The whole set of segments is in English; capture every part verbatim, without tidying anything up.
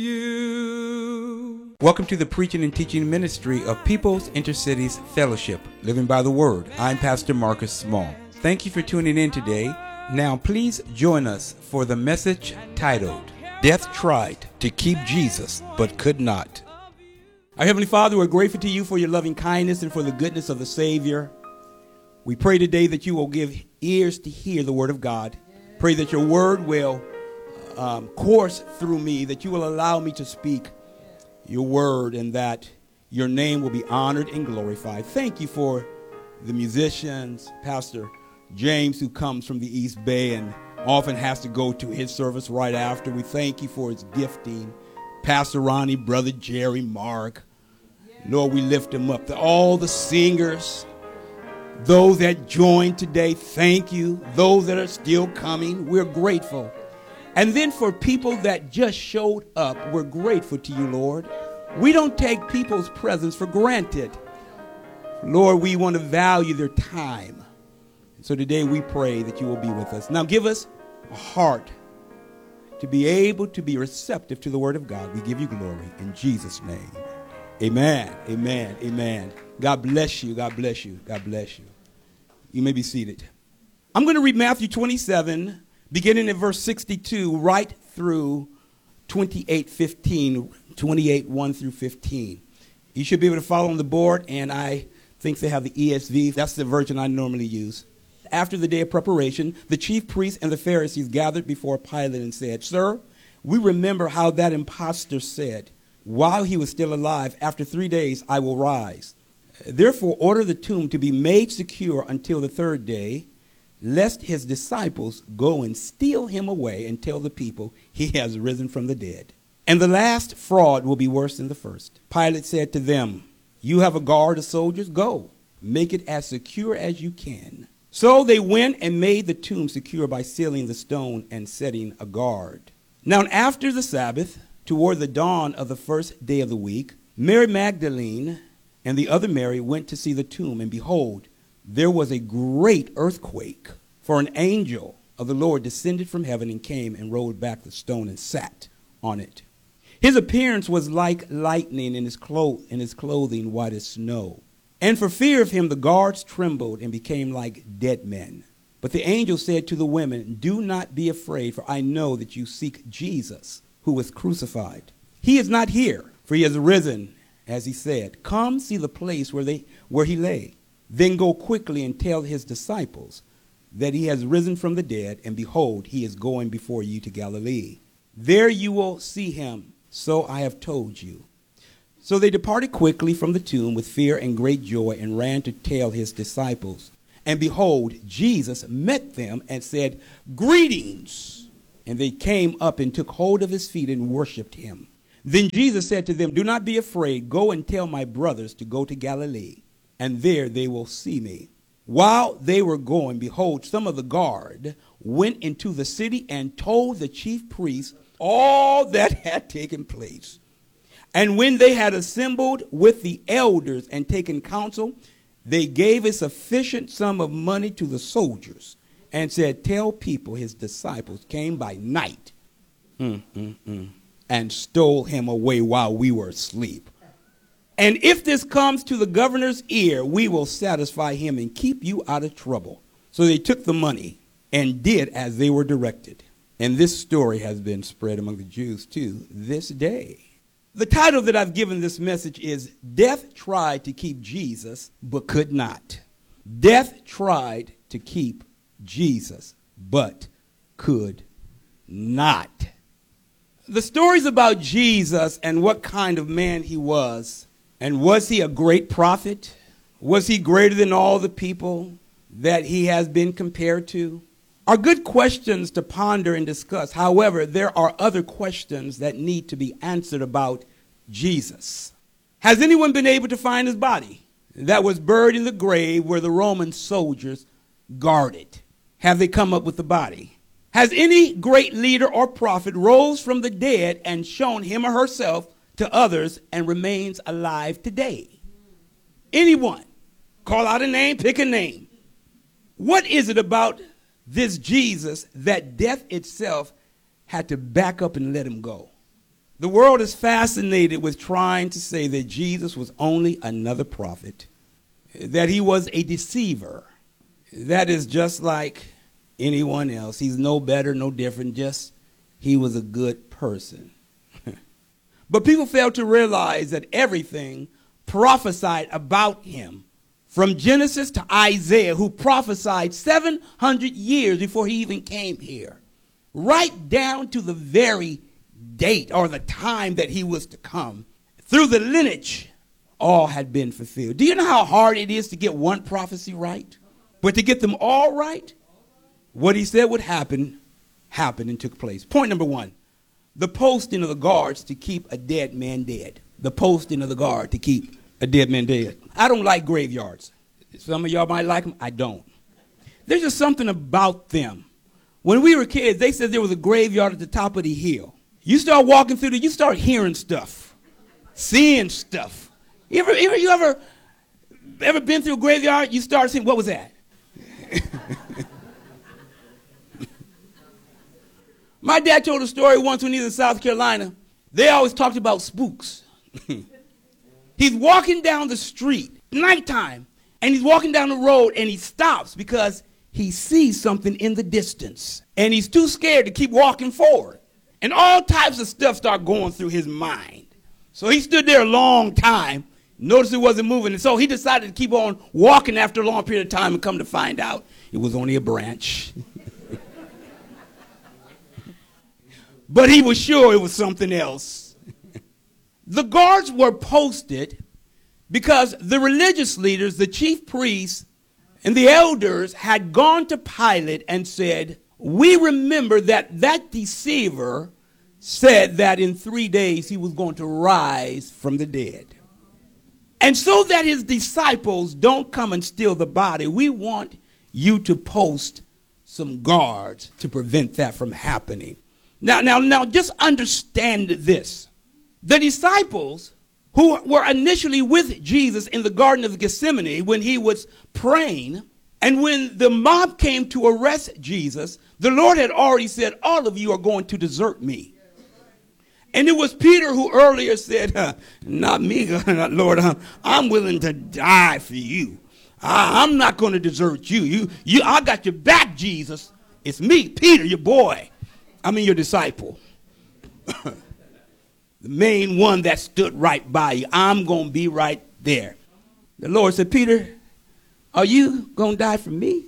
You. Welcome to the preaching and teaching ministry of People's Intercities Fellowship, Living by the Word. I'm Pastor Marcus Small. Thank you for tuning in today. Now please join us for the message titled, Death Tried to Keep Jesus, but Could Not. Our Heavenly Father, we're grateful to you for your loving kindness and for the goodness of the Savior. We pray today that you will give ears to hear the Word of God. Pray that your Word will um, course through me, that you will allow me to speak your Word and that your name will be honored and glorified. Thank you for the musicians, Pastor James, who comes from the East Bay and often has to go to his service right after. We thank you for his gifting. Pastor Ronnie, Brother Jerry, Mark. Lord, we lift them up. All the singers, those that joined today, thank you. Those that are still coming, we're grateful. And then for people that just showed up, we're grateful to you, Lord. We don't take people's presence for granted. Lord, we want to value their time. So today we pray that you will be with us. Now give us a heart to be able to be receptive to the Word of God. We give you glory in Jesus' name. Amen, amen, amen. God bless you, God bless you, God bless you. You may be seated. I'm going to read Matthew twenty-seven, beginning at verse sixty-two, right through twenty-eight fifteen, twenty-eight one through fifteen. You should be able to follow on the board, and I think they have the E S V. That's the version I normally use. After the day of preparation, the chief priests and the Pharisees gathered before Pilate and said, "Sir, we remember how that impostor said, 'While he was still alive, after three days I will rise.' Therefore order the tomb to be made secure until the third day, lest his disciples go and steal him away and tell the people he has risen from the dead. And the last fraud will be worse than the first." Pilate said to them, "You have a guard of soldiers? Go, make it as secure as you can." So they went and made the tomb secure by sealing the stone and setting a guard. Now after the Sabbath, toward the dawn of the first day of the week, Mary Magdalene and the other Mary went to see the tomb, and behold, there was a great earthquake, for an angel of the Lord descended from heaven and came and rolled back the stone and sat on it. His appearance was like lightning, and his, clo- and his clothing white as snow. And for fear of him, the guards trembled and became like dead men. But the angel said to the women, "Do not be afraid, for I know that you seek Jesus, who was crucified. He is not here, for he has risen, as he said. Come see the place where, they, where he lay. Then go quickly and tell his disciples that he has risen from the dead, and behold, he is going before you to Galilee. There you will see him, so I have told you." So they departed quickly from the tomb with fear and great joy and ran to tell his disciples. And behold, Jesus met them and said, "Greetings." And they came up and took hold of his feet and worshipped him. Then Jesus said to them, "Do not be afraid. Go and tell my brothers to go to Galilee, and there they will see me." While they were going, behold, some of the guard went into the city and told the chief priests all that had taken place. And when they had assembled with the elders and taken counsel, they gave a sufficient sum of money to the soldiers and said, "Tell people his disciples came by night mm, mm, mm, and stole him away while we were asleep. And if this comes to the governor's ear, we will satisfy him and keep you out of trouble." So they took the money and did as they were directed. And this story has been spread among the Jews to this day. The title that I've given this message is Death Tried to Keep Jesus, but Could Not. Death tried to keep Jesus, but could not. The stories about Jesus and what kind of man he was, and was he a great prophet? Was he greater than all the people that he has been compared to? Are good questions to ponder and discuss. However, there are other questions that need to be answered about Jesus. Has anyone been able to find his body that was buried in the grave where the Roman soldiers guarded? Have they come up with the body? Has any great leader or prophet rose from the dead and shown him or herself to others and remains alive today? Anyone? Call out a name, pick a name. What is it about this Jesus that death itself had to back up and let him go? The world is fascinated with trying to say that Jesus was only another prophet, that he was a deceiver. That is just like anyone else. He's no better, no different, just he was a good person. But people fail to realize that everything prophesied about him, from Genesis to Isaiah, who prophesied seven hundred years before he even came here, right down to the very date or the time that he was to come, through the lineage, all had been fulfilled. Do you know how hard it is to get one prophecy right? But to get them all right, what he said would happen, happened and took place. Point number one, the posting of the guards to keep a dead man dead. The posting of the guard to keep a dead man dead. I don't like graveyards. Some of y'all might like them. I don't. There's just something about them. When we were kids, they said there was a graveyard at the top of the hill. You start walking through there, you start hearing stuff, seeing stuff. You ever, ever, you ever, ever been through a graveyard? You start seeing, what was that? My dad told a story once when he was in South Carolina. They always talked about spooks. He's walking down the street, nighttime, and he's walking down the road, and he stops because he sees something in the distance, and he's too scared to keep walking forward. And all types of stuff start going through his mind. So he stood there a long time, noticed it wasn't moving, and so he decided to keep on walking after a long period of time, and come to find out it was only a branch. But he was sure it was something else. The guards were posted because the religious leaders, the chief priests, and the elders had gone to Pilate and said, we remember that that deceiver said that in three days he was going to rise from the dead. And so that his disciples don't come and steal the body, we want you to post some guards to prevent that from happening. Now, now, now, just understand this. The disciples who were initially with Jesus in the Garden of Gethsemane when he was praying, and when the mob came to arrest Jesus, the Lord had already said, all of you are going to desert me. And it was Peter who earlier said, uh, not me, Lord, I'm, I'm willing to die for you. I, I'm not going to desert you. You, you. I got your back, Jesus. It's me, Peter, your boy. I mean, your disciple. The main one that stood right by you. I'm going to be right there. The Lord said, Peter, are you going to die for me?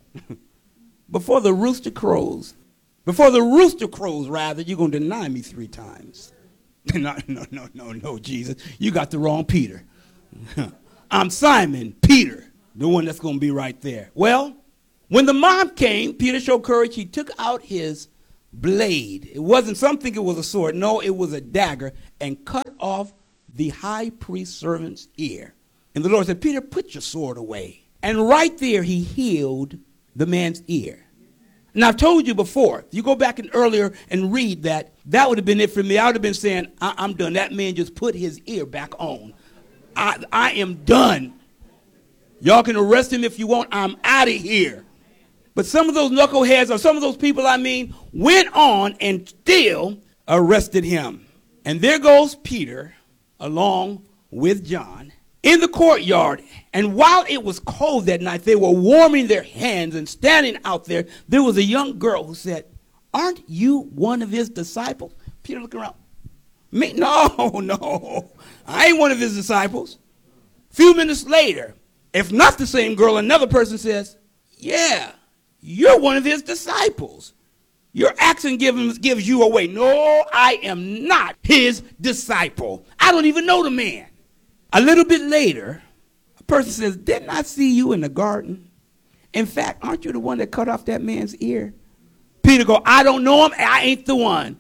Before the rooster crows, before the rooster crows, rather, you're going to deny me three times. No, no, no, no, no, Jesus. You got the wrong Peter. I'm Simon, Peter, the one that's going to be right there. Well, when the mob came, Peter showed courage. He took out his blade. It wasn't something, it was a sword. No, it was a dagger, and cut off the high priest's servant's ear. And the Lord said, Peter, put your sword away. And right there, he healed the man's ear. Now, I've told you before, if you go back and earlier and read that, that would have been it for me. I would have been saying, I- I'm done. That man just put his ear back on. I, I am done. Y'all can arrest him if you want. I'm out of here. But some of those knuckleheads, or some of those people, I mean, went on and still arrested him. And there goes Peter, along with John, in the courtyard. And while it was cold that night, they were warming their hands and standing out there. There was a young girl who said, aren't you one of his disciples? Peter looked around. Me? No, no. I ain't one of his disciples. A few minutes later, if not the same girl, another person says, yeah. You're one of his disciples. Your accent gives, gives you away. No, I am not his disciple. I don't even know the man. A little bit later, a person says, didn't I see you in the garden? In fact, aren't you the one that cut off that man's ear? Peter goes, I don't know him. I ain't the one.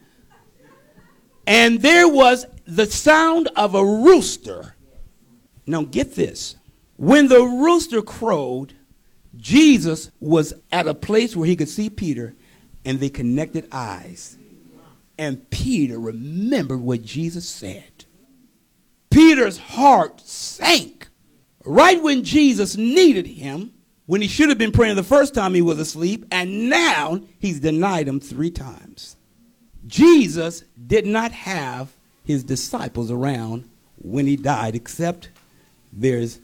And there was the sound of a rooster. Now get this. When the rooster crowed, Jesus was at a place where he could see Peter, and they connected eyes. And Peter remembered what Jesus said. Peter's heart sank right when Jesus needed him, when he should have been praying the first time he was asleep, and now he's denied him three times. Jesus did not have his disciples around when he died, except there's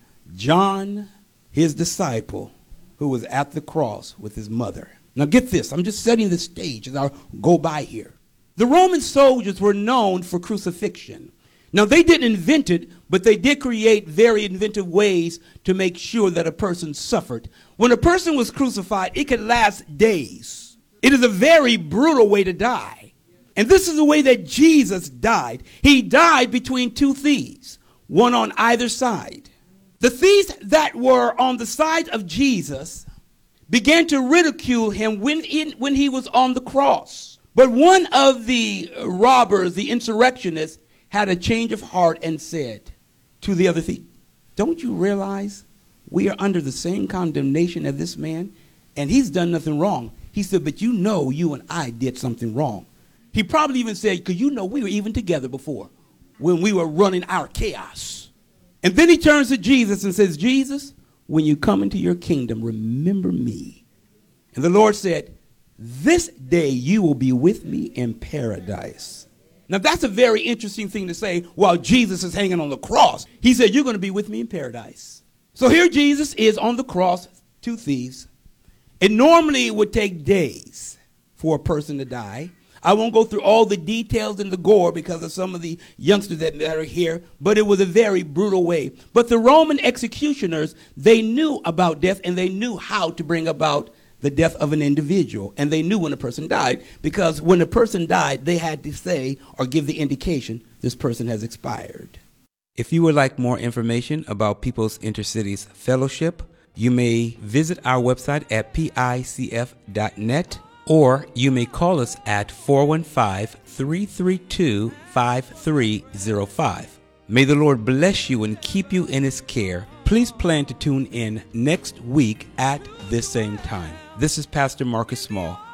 John, his disciple, who was at the cross with his mother. Now get this, I'm just setting the stage as I go by here. The Roman soldiers were known for crucifixion. Now they didn't invent it, but they did create very inventive ways to make sure that a person suffered. When a person was crucified, it could last days. It is a very brutal way to die. And this is the way that Jesus died. He died between two thieves, one on either side. The thieves that were on the side of Jesus began to ridicule him when, in, when he was on the cross. But one of the robbers, the insurrectionists, had a change of heart and said to the other thief, don't you realize we are under the same condemnation as this man? And he's done nothing wrong. He said, but you know you and I did something wrong. He probably even said, because you know we were even together before when we were running our chaos. And then he turns to Jesus and says, Jesus, when you come into your kingdom, remember me. And the Lord said, this day you will be with me in paradise. Now that's a very interesting thing to say while Jesus is hanging on the cross. He said, you're going to be with me in paradise. So here Jesus is on the cross, two thieves. It normally would take days for a person to die. I won't go through all the details and the gore because of some of the youngsters that are here, but it was a very brutal way. But the Roman executioners, they knew about death and they knew how to bring about the death of an individual. And they knew when a person died, because when a person died, they had to say or give the indication this person has expired. If you would like more information about People's Intercities Fellowship, you may visit our website at P I C F dot net, or you may call us at four one five, three three two, five three zero five. May the Lord bless you and keep you in his care. Please plan to tune in next week at this same time. This is Pastor Marcus Small.